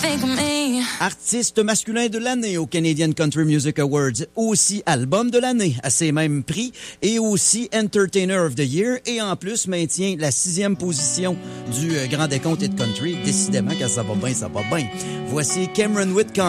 Artiste masculin de l'année au Canadian Country Music Awards, aussi album de l'année à ces mêmes prix et aussi Entertainer of the Year et en plus maintient la 6e position du Grand Décompte et de Country. Décidément, quand ça va bien, ça va bien. Voici Cameron Whitcomb.